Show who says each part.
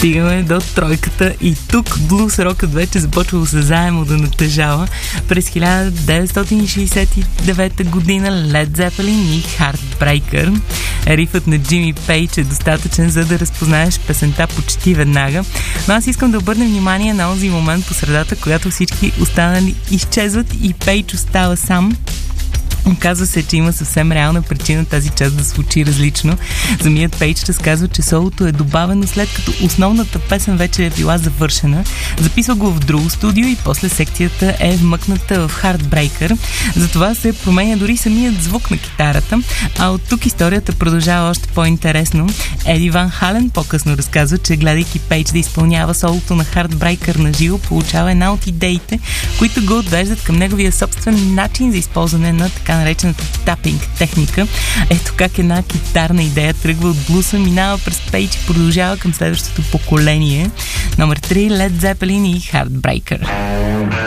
Speaker 1: Стигаме до тройката и тук блуз рокът вече започва осезаемо да натежава. През 1969 година Led Zeppelin и Heartbreaker. Рифът на Джими Пейдж е достатъчен, за да разпознаеш песента почти веднага. Но аз искам да обърнем внимание на онзи момент по средата, когато всички останали изчезват и Пейдж остава сам. Оказва се, че има съвсем реална причина тази част да звучи различно. Самият Пейдж разказва, че солото е добавено след като основната песен вече е била завършена. Записва го в друго студио и после секцията е вмъкната в Heartbreaker. Затова се променя дори самият звук на китарата. А от тук историята продължава още по-интересно. Еди Ван Хален по-късно разказва, че гледайки Пейдж да изпълнява солото на Heartbreaker на живо, получава една от идеите, които го отвеждат към неговия собствен начин за използване на така наречената тапинг техника. Ето как една китарна идея тръгва от блуса, минава през Пейдж и продължава към следващото поколение. Номер 3, Led Zeppelin и Heartbreaker.